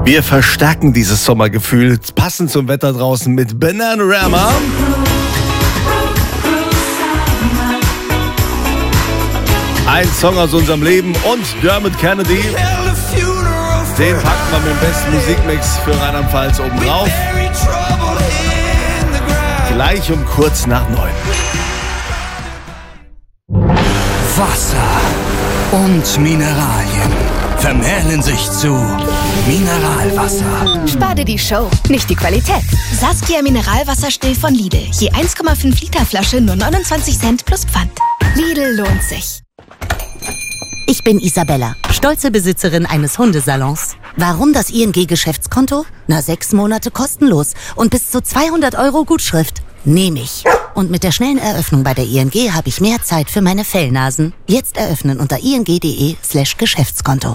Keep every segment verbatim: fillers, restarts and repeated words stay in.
Wir verstärken dieses Sommergefühl, passend zum Wetter draußen mit Bananarama. Ein Song aus unserem Leben und Dermot Kennedy. Den packen wir mit dem besten Musikmix für Rheinland-Pfalz oben drauf. Gleich um kurz nach neun. Wasser und Mineralien vermählen sich zu Mineralwasser. Spar dir die Show, nicht die Qualität. Saskia Mineralwasser still von Lidl. Je eins Komma fünf Liter Flasche nur neunundzwanzig Cent plus Pfand. Lidl lohnt sich. Ich bin Isabella, stolze Besitzerin eines Hundesalons. Warum das I N G-Geschäftskonto? Na, sechs Monate kostenlos und bis zu zweihundert Euro Gutschrift. Nehme ich. Und mit der schnellen Eröffnung bei der I N G habe ich mehr Zeit für meine Fellnasen. Jetzt eröffnen unter ing.de slash Geschäftskonto.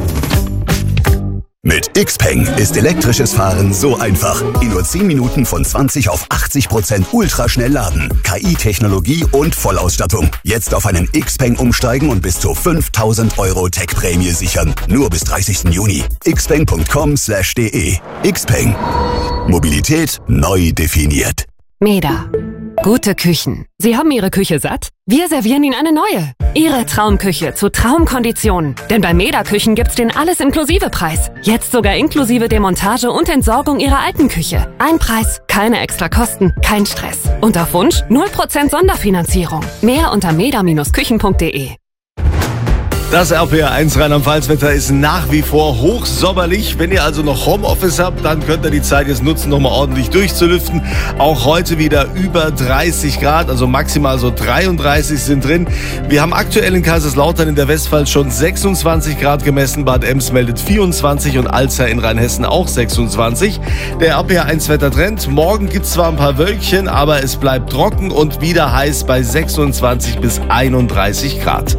Mit Xpeng ist elektrisches Fahren so einfach. In nur zehn Minuten von zwanzig auf achtzig Prozent ultraschnell laden. K I-Technologie und Vollausstattung. Jetzt auf einen Xpeng umsteigen und bis zu fünftausend Euro Tech-Prämie sichern. Nur bis dreißigsten Juni. xpeng punkt com slash de. Xpeng. Mobilität neu definiert. Meda. Gute Küchen. Sie haben Ihre Küche satt? Wir servieren Ihnen eine neue. Ihre Traumküche zu Traumkonditionen. Denn bei Meda Küchen gibt's den Alles-Inklusive-Preis. Jetzt sogar inklusive Demontage und Entsorgung Ihrer alten Küche. Ein Preis, keine extra Kosten, kein Stress. Und auf Wunsch null Prozent Sonderfinanzierung. Mehr unter meda Bindestrich küchen punkt de. Das R P R eins Rheinland-Pfalz-Wetter ist nach wie vor hochsommerlich. Wenn ihr also noch Homeoffice habt, dann könnt ihr die Zeit jetzt nutzen, nochmal ordentlich durchzulüften. Auch heute wieder über dreißig Grad, also maximal so dreiunddreißig sind drin. Wir haben aktuell in Kaiserslautern in der Westpfalz schon sechsundzwanzig Grad gemessen. Bad Ems meldet vierundzwanzig und Alzey in Rheinhessen auch sechsundzwanzig. Der R P R eins Wettertrend. Morgen gibt's zwar ein paar Wölkchen, aber es bleibt trocken und wieder heiß bei sechsundzwanzig bis einunddreißig Grad.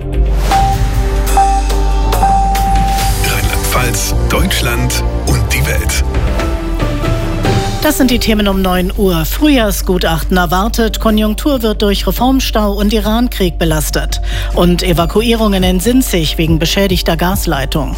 Deutschland und die Welt. Das sind die Themen um neun Uhr. Frühjahrsgutachten erwartet. Konjunktur wird durch Reformstau und Irankrieg belastet. Und Evakuierungen in Sinzig wegen beschädigter Gasleitung.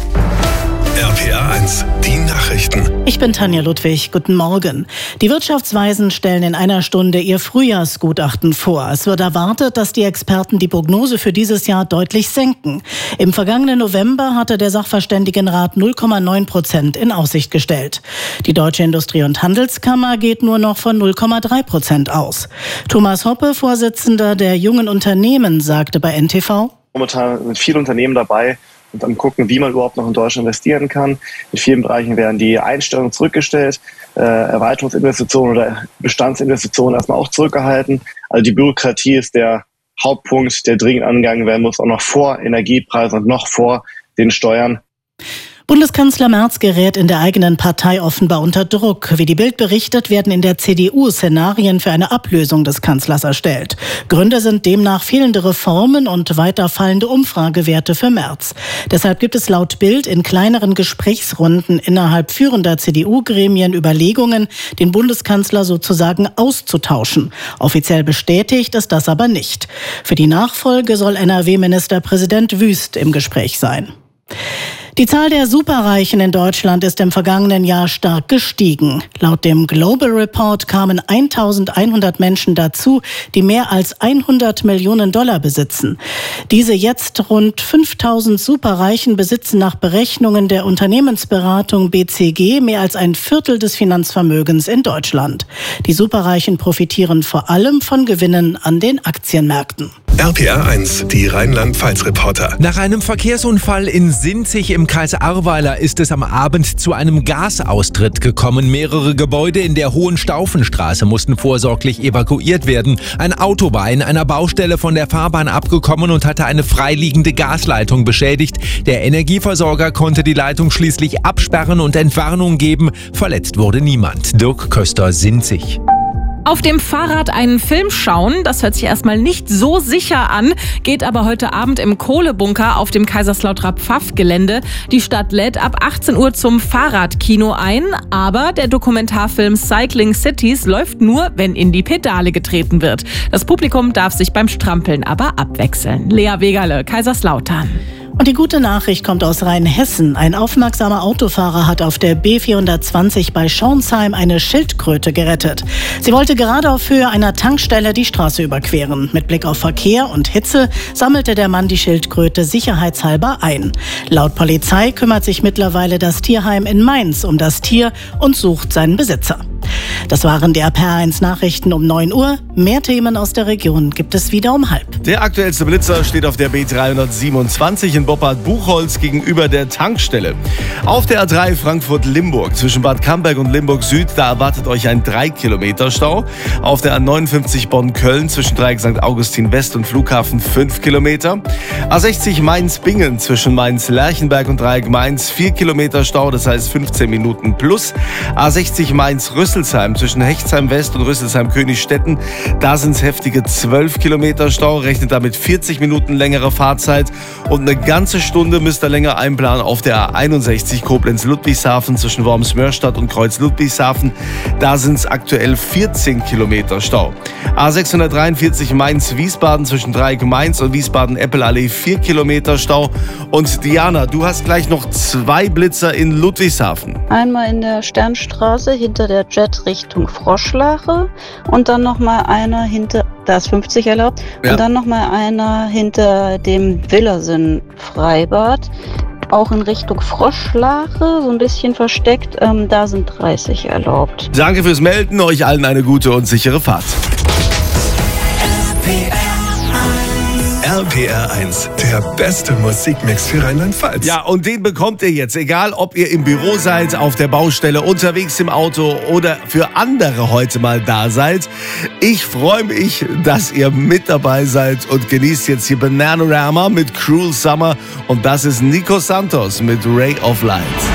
R P R eins, die Nachrichten. Ich bin Tanja Ludwig. Guten Morgen. Die Wirtschaftsweisen stellen in einer Stunde ihr Frühjahrsgutachten vor. Es wird erwartet, dass die Experten die Prognose für dieses Jahr deutlich senken. Im vergangenen November hatte der Sachverständigenrat null Komma neun Prozent in Aussicht gestellt. Die Deutsche Industrie- und Handelskammer geht nur noch von null Komma drei Prozent aus. Thomas Hoppe, Vorsitzender der jungen Unternehmen, sagte bei N T V: Momentan sind viele Unternehmen dabei und am gucken, wie man überhaupt noch in Deutschland investieren kann. In vielen Bereichen werden die Einstellungen zurückgestellt, äh, Erweiterungsinvestitionen oder Bestandsinvestitionen erstmal auch zurückgehalten. Also die Bürokratie ist der Hauptpunkt, der dringend angegangen werden muss, auch noch vor Energiepreisen und noch vor den Steuern. Bundeskanzler Merz gerät in der eigenen Partei offenbar unter Druck. Wie die Bild berichtet, werden in der C D U Szenarien für eine Ablösung des Kanzlers erstellt. Gründe sind demnach fehlende Reformen und weiter fallende Umfragewerte für Merz. Deshalb gibt es laut Bild in kleineren Gesprächsrunden innerhalb führender C D U-Gremien Überlegungen, den Bundeskanzler sozusagen auszutauschen. Offiziell bestätigt ist das aber nicht. Für die Nachfolge soll N R W-Ministerpräsident Wüst im Gespräch sein. Die Zahl der Superreichen in Deutschland ist im vergangenen Jahr stark gestiegen. Laut dem Global Report kamen eintausendeinhundert Menschen dazu, die mehr als hundert Millionen Dollar besitzen. Diese jetzt rund fünftausend Superreichen besitzen nach Berechnungen der Unternehmensberatung B C G mehr als ein Viertel des Finanzvermögens in Deutschland. Die Superreichen profitieren vor allem von Gewinnen an den Aktienmärkten. R P R eins, die Rheinland-Pfalz-Reporter. Nach einem Verkehrsunfall in Sinzig im Kreis Ahrweiler ist es am Abend zu einem Gasaustritt gekommen. Mehrere Gebäude in der Hohenstaufenstraße mussten vorsorglich evakuiert werden. Ein Auto war in einer Baustelle von der Fahrbahn abgekommen und hatte eine freiliegende Gasleitung beschädigt. Der Energieversorger konnte die Leitung schließlich absperren und Entwarnung geben. Verletzt wurde niemand. Dirk Köster, Sinzig. Auf dem Fahrrad einen Film schauen, das hört sich erstmal nicht so sicher an, geht aber heute Abend im Kohlebunker auf dem Kaiserslauterer Pfaff-Gelände. Die Stadt lädt ab achtzehn Uhr zum Fahrradkino ein, aber der Dokumentarfilm Cycling Cities läuft nur, wenn in die Pedale getreten wird. Das Publikum darf sich beim Strampeln aber abwechseln. Lea Wegerle, Kaiserslautern. Und die gute Nachricht kommt aus Rheinhessen. Ein aufmerksamer Autofahrer hat auf der B vierhundertzwanzig bei Schornsheim eine Schildkröte gerettet. Sie wollte gerade auf Höhe einer Tankstelle die Straße überqueren. Mit Blick auf Verkehr und Hitze sammelte der Mann die Schildkröte sicherheitshalber ein. Laut Polizei kümmert sich mittlerweile das Tierheim in Mainz um das Tier und sucht seinen Besitzer. Das waren die R P R eins Nachrichten um neun Uhr. Mehr Themen aus der Region gibt es wieder um halb. Der aktuellste Blitzer steht auf der B dreihundertsiebenundzwanzig in Boppard-Buchholz gegenüber der Tankstelle. Auf der A drei Frankfurt-Limburg zwischen Bad Camberg und Limburg Süd, da erwartet euch ein drei Kilometer Stau. Auf der A neunundfünfzig Bonn-Köln zwischen Dreieck Sankt Augustin West und Flughafen fünf Kilometer. A sechzig Mainz-Bingen zwischen Mainz-Lerchenberg und Dreieck Mainz vier Kilometer Stau, das heißt fünfzehn Minuten plus. A sechzig Mainz-Rüsselsheim zwischen Hechtsheim West und Rüsselsheim-Königstetten, da sind es heftige zwölf Kilometer Stau, rechnet damit vierzig Minuten längere Fahrzeit und eine ganze Stunde müsst ihr länger einplanen auf der A einundsechzig Koblenz-Ludwigshafen zwischen Worms-Mörstadt und Kreuz-Ludwigshafen, da sind es aktuell vierzehn Kilometer Stau. A sechshundertdreiundvierzig Mainz-Wiesbaden zwischen Dreieck Mainz und Wiesbaden-Eppelallee vier Kilometer Stau. Und Diana, du hast gleich noch zwei Blitzer in Ludwigshafen. Einmal in der Sternstraße hinter der Jet Richtung Froschlache und dann nochmal einer hinter, da ist fünfzig erlaubt, ja. Und dann nochmal einer hinter dem Villersen Freibad, auch in Richtung Froschlache, so ein bisschen versteckt, ähm, da sind dreißig erlaubt. Danke fürs Melden, euch allen eine gute und sichere Fahrt. R P R eins, der beste Musikmix für Rheinland-Pfalz. Ja, und den bekommt ihr jetzt, egal ob ihr im Büro seid, auf der Baustelle, unterwegs im Auto oder für andere heute mal da seid. Ich freue mich, dass ihr mit dabei seid und genießt jetzt hier Bananarama mit Cruel Summer und das ist Nico Santos mit Ray of Light.